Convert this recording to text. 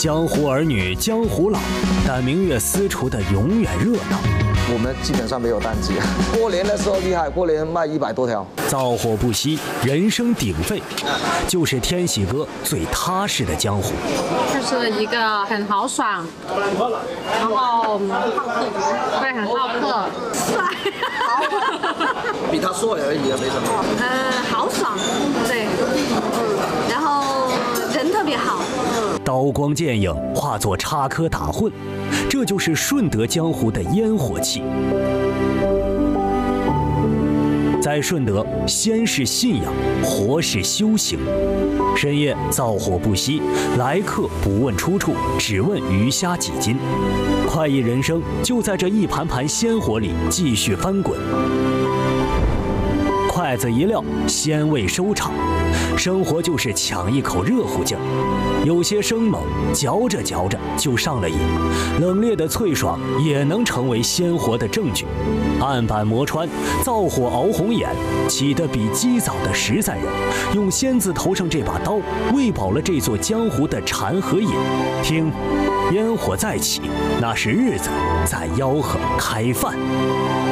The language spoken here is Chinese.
江湖儿女江湖老，但明月私厨的永远热闹。 我们基本上没有淡季，过年的时候厉害，过年卖100多条。 灶火不息，人声鼎沸，就是天喜哥最踏实的江湖。 就是一个很豪爽，然后会很好客，帅， 比他帅而已，没什么。 豪爽，对，然后人特别好。 刀光剑影化作插科打诨，这就是顺德江湖的烟火气。在顺德，仙是信仰，活是修行。深夜灶火不息，来客不问出处，只问鱼虾几斤。快意人生就在这一盘盘鲜火里继续翻滚。筷子一撂，鲜味收场。生活就是抢一口热乎劲儿，有些生猛，嚼着嚼着就上了瘾。冷冽的脆爽也能成为鲜活的证据。案板磨穿，灶火熬红眼，起得比鸡早的实在人。用仙字头上这把刀，喂饱了这座江湖的馋和瘾。听，烟火再起，那是日子在吆喝开饭。